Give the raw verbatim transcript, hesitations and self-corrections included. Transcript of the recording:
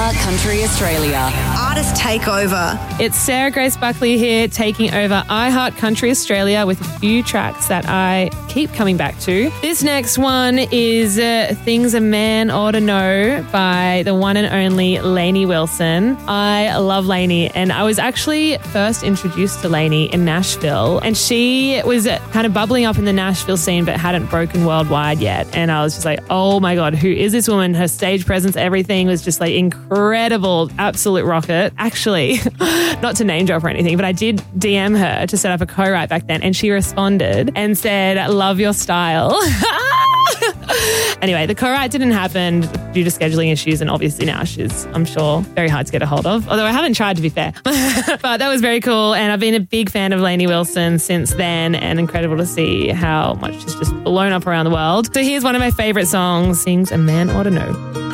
iHeart Country Australia. Artist Takeover. It's Sarah Grace Buckley here, taking over iHeart Country Australia with a few tracks that I keep coming back to. This next one is uh, Things a Man Ought to Know by the one and only Lainey Wilson. I love Lainey, and I was actually first introduced to Lainey in Nashville, and she was uh, kind of bubbling up in the Nashville scene but hadn't broken worldwide yet. And I was just like, oh my God, who is this woman? Her stage presence, everything was just like incredible, absolute rocket. Actually, not to name drop or anything, but I did D M her to set up a co-write back then, and she responded and said, love your style. Anyway, the co-write didn't happen due to scheduling issues, and obviously now she's, I'm sure, very hard to get a hold of, although I haven't tried, to be fair. But that was very cool, and I've been a big fan of Lainey Wilson since then, and incredible to see how much she's just blown up around the world. So here's one of my favourite songs, Things a Man Ought to Know.